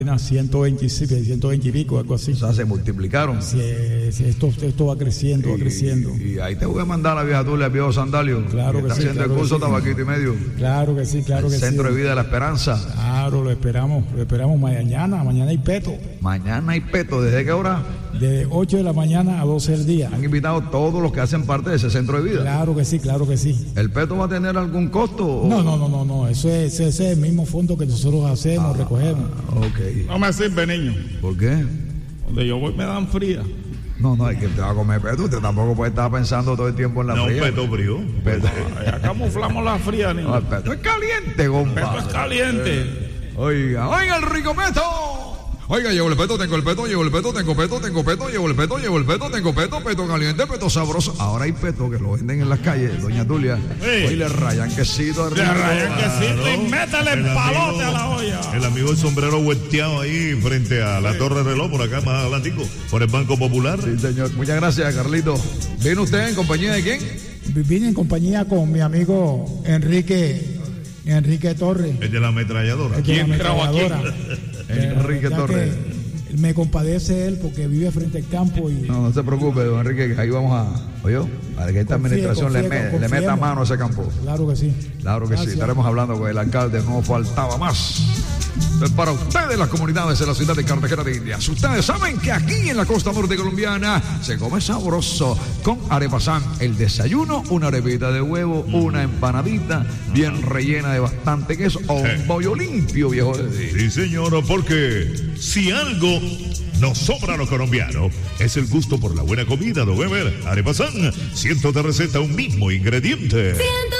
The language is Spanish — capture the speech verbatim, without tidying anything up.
ciento veinticinco, ciento veinte y pico, algo así. O sea, se multiplicaron. Sí, sí, esto, esto va creciendo, y, va creciendo. Y ahí te voy a mandar a la vieja Tulia, el viejo Sandalio. Claro que, que está sí. haciendo Claro el curso que sí. Tabaquito y Medio. Claro que sí, claro el que sí. Centro de Vida de la Esperanza. Claro, lo esperamos, lo esperamos mañana, mañana hay peto. Mañana hay peto, ¿desde qué hora? De ocho de la mañana a doce del día. Han invitado todos los que hacen parte de ese centro de vida. Claro que sí, claro que sí. ¿El peto va a tener algún costo? O... No, no, no, no, no, eso es, ese es el mismo fondo que nosotros hacemos, ah, recogemos. Ok. No me sirve, niño. ¿Por qué? Donde yo voy me dan fría. No, no, hay que te va a comer peto. Usted tampoco puede estar pensando todo el tiempo en la no, fría. No, peto frío. Peto. Ya camuflamos la fría, niño. No, el peto es caliente, compa. Peto es caliente. Eh, oiga, oiga el rico peto. Oiga, llevo el peto, tengo el peto, llevo el peto, tengo peto, tengo peto, llevo el peto, llevo el peto, tengo peto, peto caliente, peto sabroso. Ahora hay peto que lo venden en las calles, doña Tulia. Sí. Hoy le rayan quesito al Le rico. rayan quesito y métale el palote amigo, a la olla. El amigo el sombrero vuelteado ahí frente a la Torre Reloj, por acá más adelantico, por el Banco Popular. Sí, señor. Muchas gracias, Carlito. ¿Viene usted en compañía de quién? Vine en compañía con mi amigo Enrique, Enrique Torres. El de la ametralladora. El de la ¿Quién grabó aquí? ametralladora. Enrique Ya Torres. que me compadece él porque vive frente al campo y No, no se preocupe, don Enrique, que ahí vamos a... Oye, para que esta Confíe, administración le, confíe, me- le confiemos. meta mano a ese campo. claro que sí. Claro que Gracias. sí, estaremos hablando con el alcalde, no faltaba más. Entonces, para ustedes, las comunidades de la ciudad de Cartagena de Indias, ustedes saben que aquí en la costa norte colombiana se come sabroso con arepasán. El desayuno, una arepita de huevo, una empanadita bien rellena de bastante queso o un bollo limpio, viejo. Sí, señor, porque si algo nos sobra a los colombianos es el gusto por la buena comida, don Weber. Arepasán, cientos de recetas, un mismo ingrediente. Siento